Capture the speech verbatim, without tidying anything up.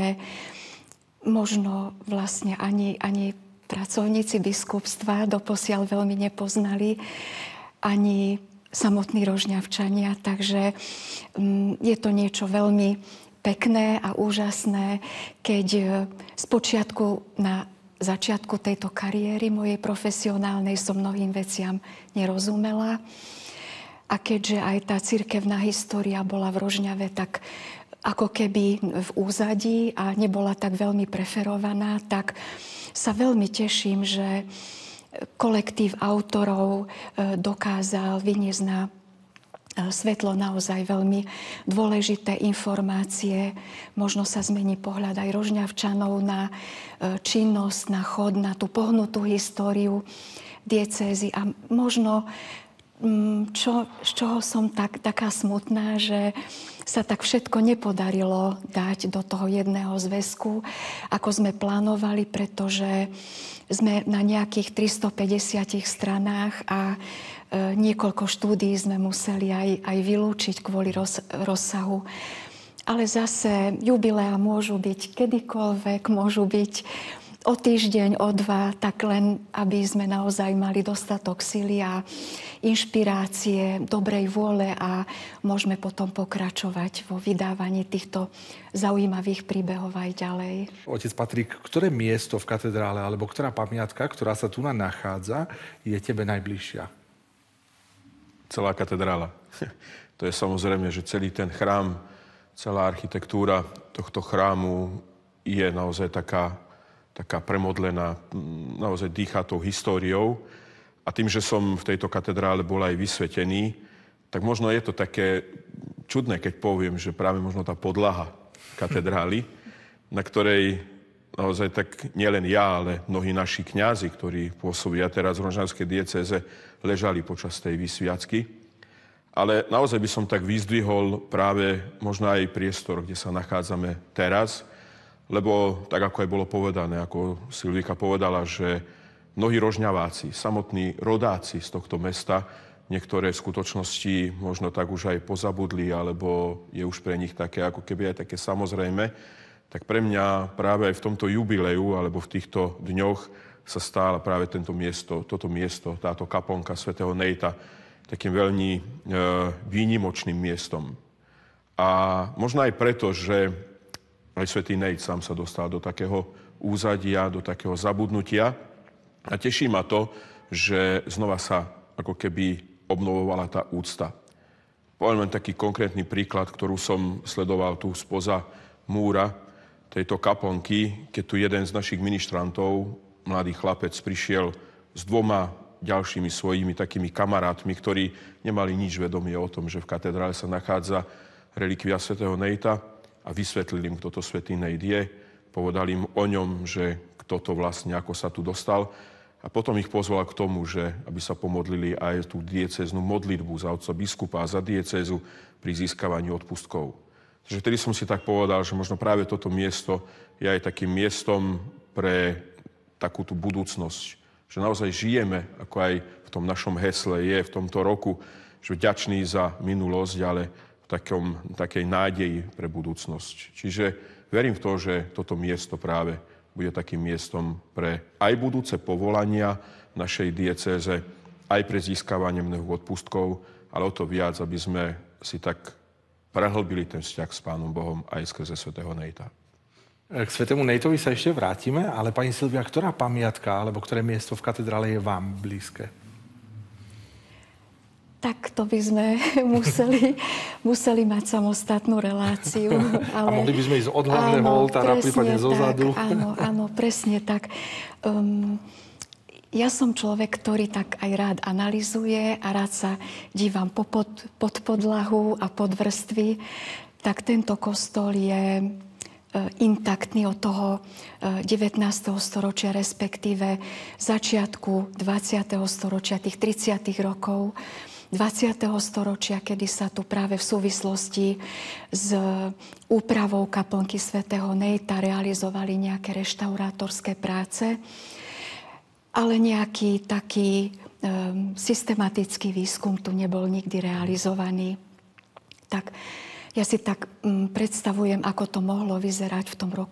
ktoré možno vlastne ani, ani pracovníci biskupstva doposiaľ veľmi nepoznali, ani samotní Rožňavčania. Takže um, je to niečo veľmi pekné a úžasné, keď spočiatku na začiatku tejto kariéry mojej profesionálnej som mnohým veciam nerozumela. A keďže aj tá cirkevná história bola v Rožňave tak ako keby v úzadí a nebola tak veľmi preferovaná, tak sa veľmi teším, že kolektív autorov dokázal vyniesť na svetlo naozaj veľmi dôležité informácie. Možno sa zmení pohľad aj Rožňavčanov na činnosť, na chod, na tú pohnutú históriu diecézy. A možno, čo, z čoho som tak, taká smutná, že sa tak všetko nepodarilo dať do toho jedného zväzku, ako sme plánovali, pretože sme na nejakých tristopäťdesiatich stranách a niekoľko štúdií sme museli aj, aj vylúčiť kvôli roz, rozsahu. Ale zase jubileá môžu byť kedykoľvek, môžu byť o týždeň, o dva, tak len, aby sme naozaj mali dostatok sily a inšpirácie, dobrej vôle a môžeme potom pokračovať vo vydávaní týchto zaujímavých príbehov aj ďalej. Otec Patrik, ktoré miesto v katedrále alebo ktorá pamiatka, ktorá sa tu nachádza, je tebe najbližšia? Celá katedrála. To je samozrejme, že celý ten chrám, celá architektúra tohto chrámu je naozaj taká, taká premodlená, naozaj dýchá tou históriou. A tým, že som v tejto katedrále bol aj vysvetený, tak možno je to také čudné, keď poviem, že práve možno tá podlaha katedrály, na ktorej naozaj tak nielen ja, ale mnohí naši kňazi, ktorí pôsobia teraz v rožňavskej diecéze, ležali počas tej vysviacky. Ale naozaj by som tak vyzdvihol práve možno aj priestor, kde sa nachádzame teraz, lebo tak, ako aj bolo povedané, ako Silvika povedala, že mnohí rožňaváci, samotní rodáci z tohto mesta, niektoré v skutočnosti možno tak už aj pozabudli, alebo je už pre nich také, ako keby aj také samozrejme, tak pre mňa práve aj v tomto jubileu, alebo v týchto dňoch sa stála práve tento miesto, toto miesto, táto kaplnka svätého Nejta takým veľmi e, výnimočným miestom. A možno aj preto, že aj svätý Nejt sám sa dostal do takého úzadia, do takého zabudnutia. A teší ma to, že znova sa ako keby obnovovala tá úcta. Poviem len taký konkrétny príklad, ktorú som sledoval tu spoza múra tejto kaplnky, keď tu jeden z našich ministrantov, mladý chlapec, prišiel s dvoma ďalšími svojimi takými kamarátmi, ktorí nemali nič vedomie o tom, že v katedrále sa nachádza relikvia svätého Nejta a vysvetlili im, kto to svätý Nejt je. Povedali im o ňom, že kto to vlastne, ako sa tu dostal. A potom ich pozval k tomu, že aby sa pomodlili aj tú diecéznu modlitbu za otca biskupa a za diecézu pri získavaní odpustkov. Takže vtedy som si tak povedal, že možno práve toto miesto je aj takým miestom pre takú tú budúcnosť. Že naozaj žijeme, ako aj v tom našom hesle je v tomto roku, že vďačný za minulosť, ale v takom, takej nádeji pre budúcnosť. Čiže verím v to, že toto miesto práve bude takým miestom pre aj budúce povolania našej diecéze, aj pre získavanie mnohých odpustkov, ale o to viac, aby sme si tak prehlbili ten vzťah s Pánom Bohom aj skrze svätého Nejta. K svätému Nejtovi sa ešte vrátime, ale pani Silvia, ktorá pamiatka alebo ktoré miesto v katedrále je vám blízke? Tak to by sme museli, museli mať samostatnú reláciu. Ale, a mohli by sme ísť od hlavného oltára, prípadne zozadu. Áno, áno, presne tak. Um, ja som človek, ktorý tak aj rád analyzuje a rád sa dívam po pod, pod podlahu a pod vrstvy. Tak tento kostol je intaktný od toho devätnásteho storočia, respektíve začiatku dvadsiateho storočia, tých tridsiatych rokov dvadsiateho storočia, kedy sa tu práve v súvislosti s úpravou kaplnky svätého Nejta realizovali nejaké reštaurátorské práce, ale nejaký taký um, systematický výskum tu nebol nikdy realizovaný. Tak ja si tak um, predstavujem, ako to mohlo vyzerať v tom roku